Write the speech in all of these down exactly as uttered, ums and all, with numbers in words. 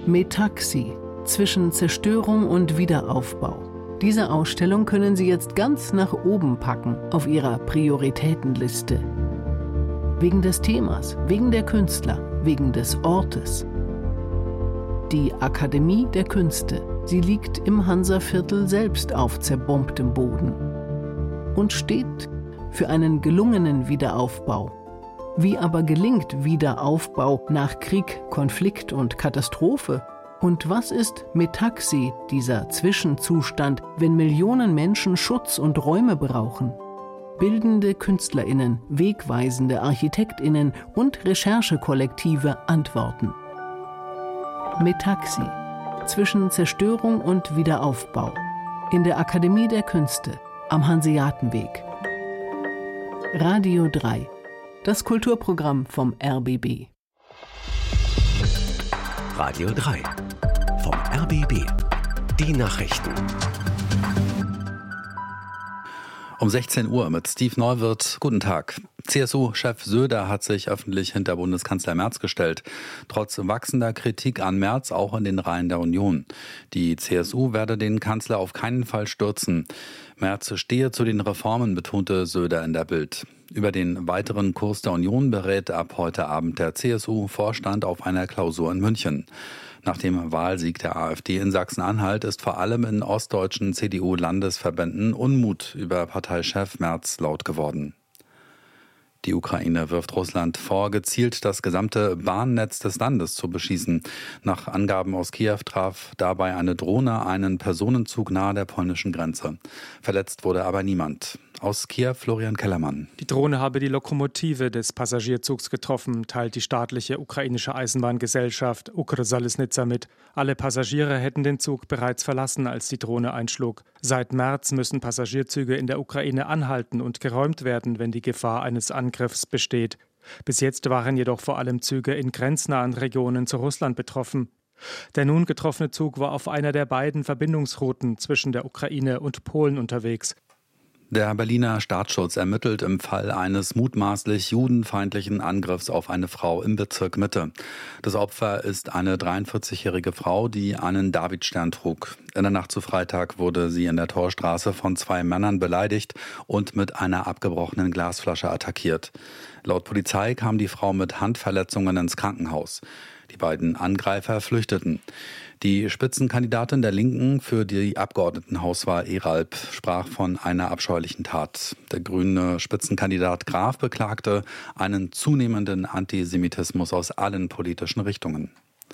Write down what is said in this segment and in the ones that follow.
Metaxi zwischen Zerstörung und Wiederaufbau. Diese Ausstellung können Sie jetzt ganz nach oben packen auf Ihrer Prioritätenliste. Wegen des Themas, wegen der Künstler, wegen des Ortes. Die Akademie der Künste. Sie liegt im Hansaviertel selbst auf zerbombtem Boden und steht für einen gelungenen Wiederaufbau. Wie aber gelingt Wiederaufbau nach Krieg, Konflikt und Katastrophe? Und was ist Metaxi, dieser Zwischenzustand, wenn Millionen Menschen Schutz und Räume brauchen? Bildende KünstlerInnen, wegweisende ArchitektInnen und Recherchekollektive antworten. Metaxi zwischen Zerstörung und Wiederaufbau in der Akademie der Künste am Hanseatenweg. Radio drei, das Kulturprogramm vom R B B. Radio drei vom R B B. Die Nachrichten. Um sechzehn Uhr mit Steve Neuwirth. Guten Tag. C S U-Chef Söder hat sich öffentlich hinter Bundeskanzler Merz gestellt. Trotz wachsender Kritik an Merz auch in den Reihen der Union. Die C S U werde den Kanzler auf keinen Fall stürzen. Merz stehe zu den Reformen, betonte Söder in der Bild. Über den weiteren Kurs der Union berät ab heute Abend der C S U-Vorstand auf einer Klausur in München. Nach dem Wahlsieg der AfD in Sachsen-Anhalt ist vor allem in ostdeutschen C D U-Landesverbänden Unmut über Parteichef Merz laut geworden. Die Ukraine wirft Russland vor, gezielt das gesamte Bahnnetz des Landes zu beschießen. Nach Angaben aus Kiew traf dabei eine Drohne einen Personenzug nahe der polnischen Grenze. Verletzt wurde aber niemand. Aus Kiew Florian Kellermann. Die Drohne habe die Lokomotive des Passagierzugs getroffen, teilt die staatliche ukrainische Eisenbahngesellschaft Ukrsalisnitsa mit. Alle Passagiere hätten den Zug bereits verlassen, als die Drohne einschlug. Seit März müssen Passagierzüge in der Ukraine anhalten und geräumt werden, wenn die Gefahr eines Angriffs besteht. Bis jetzt waren jedoch vor allem Züge in grenznahen Regionen zu Russland betroffen. Der nun getroffene Zug war auf einer der beiden Verbindungsrouten zwischen der Ukraine und Polen unterwegs. Der Berliner Staatsschutz ermittelt im Fall eines mutmaßlich judenfeindlichen Angriffs auf eine Frau im Bezirk Mitte. Das Opfer ist eine dreiundvierzigjährige Frau, die einen Davidstern trug. In der Nacht zu Freitag wurde sie in der Torstraße von zwei Männern beleidigt und mit einer abgebrochenen Glasflasche attackiert. Laut Polizei kam die Frau mit Handverletzungen ins Krankenhaus. Die beiden Angreifer flüchteten. Die Spitzenkandidatin der Linken für die Abgeordnetenhauswahl Eralb sprach von einer abscheulichen Tat. Der grüne Spitzenkandidat Graf beklagte einen zunehmenden Antisemitismus aus allen politischen Richtungen.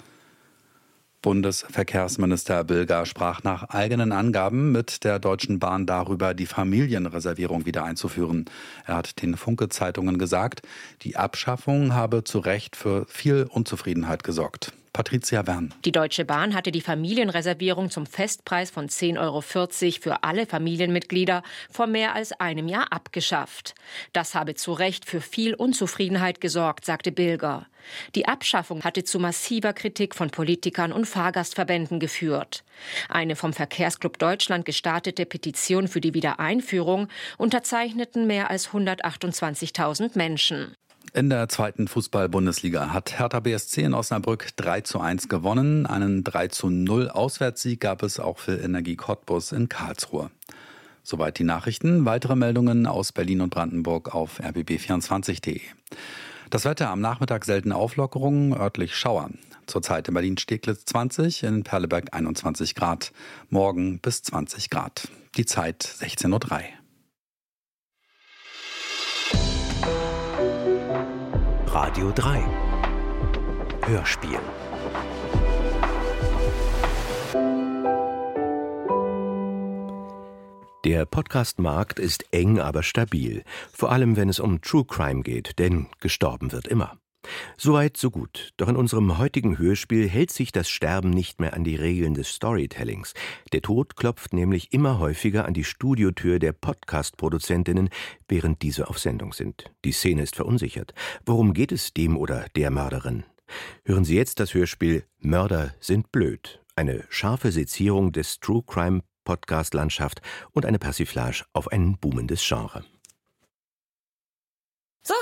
Bundesverkehrsminister Bilger sprach nach eigenen Angaben mit der Deutschen Bahn darüber, die Familienreservierung wieder einzuführen. Er hat den Funke-Zeitungen gesagt, die Abschaffung habe zu Recht für viel Unzufriedenheit gesorgt. Patricia Wern. Die Deutsche Bahn hatte die Familienreservierung zum Festpreis von zehn Euro vierzig für alle Familienmitglieder vor mehr als einem Jahr abgeschafft. Das habe zu Recht für viel Unzufriedenheit gesorgt, sagte Bilger. Die Abschaffung hatte zu massiver Kritik von Politikern und Fahrgastverbänden geführt. Eine vom Verkehrsclub Deutschland gestartete Petition für die Wiedereinführung unterzeichneten mehr als hundertachtundzwanzigtausend Menschen. In der zweiten Fußball-Bundesliga hat Hertha B S C in Osnabrück drei zu eins gewonnen. Einen drei zu null Auswärtssieg gab es auch für Energie Cottbus in Karlsruhe. Soweit die Nachrichten. Weitere Meldungen aus Berlin und Brandenburg auf r b b vierundzwanzig punkt d e. Das Wetter am Nachmittag selten Auflockerungen, örtlich Schauer. Zurzeit in Berlin-Steglitz zwanzig, in Perleberg einundzwanzig Grad. Morgen bis zwanzig Grad. Die Zeit sechzehn Uhr drei. Radio drei Hörspiel. Der Podcast-Markt ist eng, aber stabil. Vor allem, wenn es um True Crime geht, denn gestorben wird immer. Soweit, so gut. Doch in unserem heutigen Hörspiel hält sich das Sterben nicht mehr an die Regeln des Storytellings. Der Tod klopft nämlich immer häufiger an die Studiotür der Podcast-Produzentinnen, während diese auf Sendung sind. Die Szene ist verunsichert. Worum geht es dem oder der Mörderin? Hören Sie jetzt das Hörspiel Mörder sind blöd. Eine scharfe Sezierung des True Crime Podcast-Landschaft und eine Persiflage auf ein boomendes Genre. So,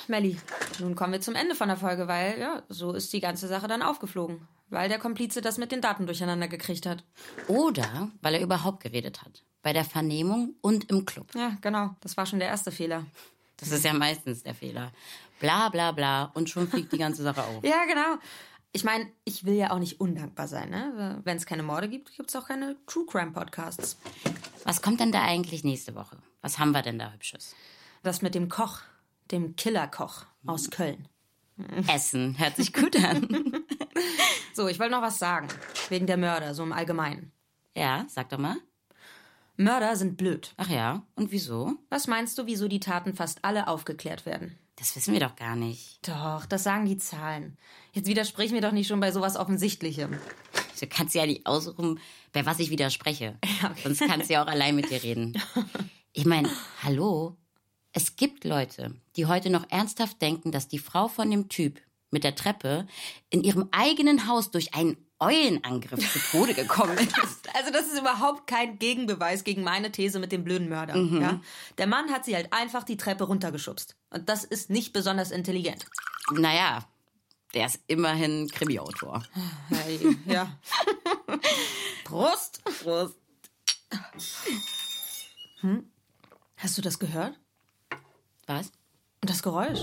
Melli, nun kommen wir zum Ende von der Folge, weil, ja, so ist die ganze Sache dann aufgeflogen. Weil der Komplize das mit den Daten durcheinander gekriegt hat. Oder weil er überhaupt geredet hat. Bei der Vernehmung und im Club. Ja, genau. Das war schon der erste Fehler. Das ist ja meistens der Fehler. Bla, bla, bla. Und schon fliegt die ganze Sache auf. Ja, genau. Ich meine, ich will ja auch nicht undankbar sein, ne? Wenn es keine Morde gibt, gibt es auch keine True Crime Podcasts. Was kommt denn da eigentlich nächste Woche? Was haben wir denn da Hübsches? Das mit dem Koch, dem Killerkoch aus Köln. Essen, hört sich gut an. So, ich wollte noch was sagen. Wegen der Mörder, so im Allgemeinen. Ja, sag doch mal. Mörder sind blöd. Ach ja, und wieso? Was meinst du, wieso die Taten fast alle aufgeklärt werden? Das wissen wir doch gar nicht. Doch, das sagen die Zahlen. Jetzt widersprich mir doch nicht schon bei sowas Offensichtlichem. Du kannst ja nicht aussuchen, bei was ich widerspreche. Ja, okay. Sonst kannst du ja auch allein mit dir reden. Ich meine, hallo? Es gibt Leute, die heute noch ernsthaft denken, dass die Frau von dem Typ mit der Treppe in ihrem eigenen Haus durch einen Eulenangriff zu Tode gekommen ist. Also das ist überhaupt kein Gegenbeweis gegen meine These mit dem blöden Mörder. Mhm. Ja? Der Mann hat sie halt einfach die Treppe runtergeschubst. Und das ist nicht besonders intelligent. Naja, der ist immerhin Krimi-Autor. Hey, ja. Prost. Prost. Hm? Hast du das gehört? Was? Das Geräusch?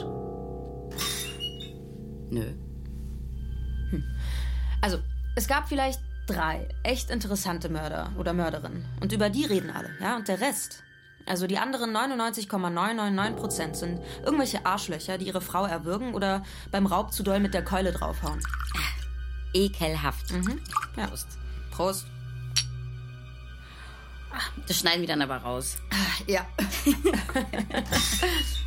Nö. Hm. Also, es gab vielleicht drei echt interessante Mörder oder Mörderinnen. Und über die reden alle, ja? Und der Rest, also die anderen neunundneunzig Komma neun neun neun Prozent sind irgendwelche Arschlöcher, die ihre Frau erwürgen oder beim Raub zu doll mit der Keule draufhauen. Ekelhaft. Mhm. Ja. Prost. Prost. Das schneiden wir dann aber raus. Ja.